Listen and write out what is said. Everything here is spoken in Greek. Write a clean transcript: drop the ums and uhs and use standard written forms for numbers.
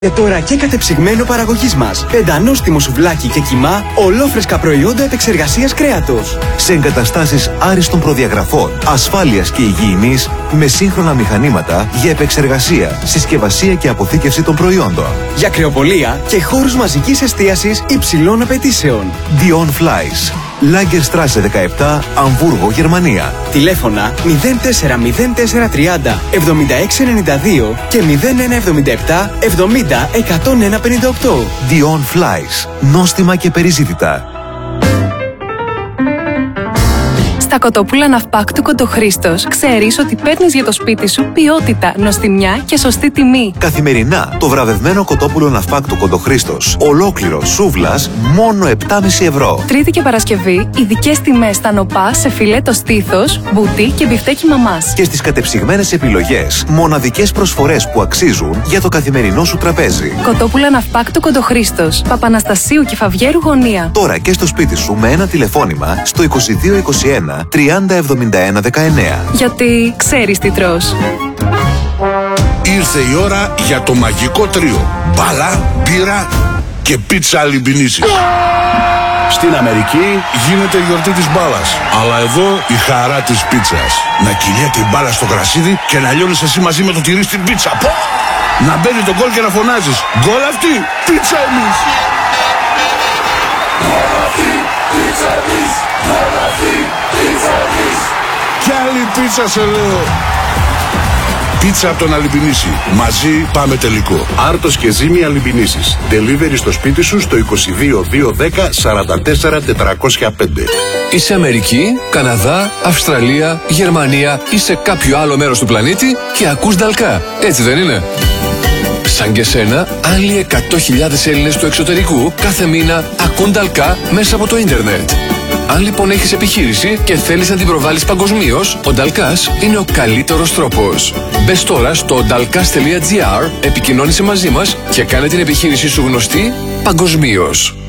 Και τώρα και κατεψυγμένο παραγωγής μας. Πεντανόστιμο σουβλάκι και κιμά, ολόφρεσκα προϊόντα επεξεργασίας κρέατος. Σε εγκαταστάσεις άριστων προδιαγραφών, ασφάλειας και υγιεινής, με σύγχρονα μηχανήματα για επεξεργασία, συσκευασία και αποθήκευση των προϊόντων. Για κρεοπολία και χώρους μαζικής εστίασης υψηλών απαιτήσεων. Dion Flies. Lagerstraße 17, Αμβούργο, Γερμανία. Τηλέφωνα 040430 7692 και 0177 70 10158. Dion Flies. Νόστιμα και περιζήτητα. Στα κοτόπουλα Ναυπάκτου Κοντοχρήστος ξέρεις ότι παίρνεις για το σπίτι σου ποιότητα, νοστιμιά και σωστή τιμή. Καθημερινά το βραβευμένο κοτόπουλο Ναυπάκτου Κοντοχρήστος, ολόκληρο σούβλας, μόνο 7,5 ευρώ. Τρίτη και Παρασκευή, ειδικές τιμές στα νοπά σε φιλέτο στήθος, μπουτί και μπιφτέκι μαμάς. Και στις κατεψυγμένες επιλογές, μοναδικές προσφορές που αξίζουν για το καθημερινό σου τραπέζι. Κοτόπουλα Ναυπάκτου Κοντοχρήστος, Παπαναστασίου και Φαβιέρου γωνία. Τώρα και στο σπίτι σου με ένα τηλεφώνημα στο 2221 30 71 19. Γιατί ξέρεις τι τρως. Ήρθε η ώρα για το μαγικό τρίο. Μπάλα, μπύρα και πίτσα αλιμπινίσης. Στην Αμερική γίνεται η γιορτή της μπάλας. Αλλά εδώ η χαρά της πίτσας. Να κυλιέται η μπάλα στο κρασίδι και να λιώνεις εσύ μαζί με το τυρί στην πίτσα. Να μπαίνει το γκολ και να φωνάζεις. Γκολ αυτή, πίτσα εμείς. Γκολ αυτή, πίτσα εμείς. Γκολ αυτή, πίτσα εμείς. Κι άλλη πίτσα σε λέω. Πίτσα από τον Αλιμπινίση. Μαζί πάμε τελικό. Άρτος και Ζήμη Αλιμπινίσης. Delivery στο σπίτι σου στο 22 210 44 405. Είσαι Αμερική, Καναδά, Αυστραλία, Γερμανία ή σε κάποιο άλλο μέρος του πλανήτη και ακούς Νταλκά. Έτσι δεν είναι? Σαν και σένα, άλλοι 100.000 Έλληνες του εξωτερικού κάθε μήνα ακούν Νταλκά μέσα από το ίντερνετ. Αν λοιπόν έχεις επιχείρηση και θέλεις να την προβάλλεις παγκοσμίως, ο Νταλκάς είναι ο καλύτερος τρόπος. Μπες τώρα στο dalkas.gr, επικοινώνησε μαζί μας και κάνε την επιχείρησή σου γνωστή παγκοσμίως.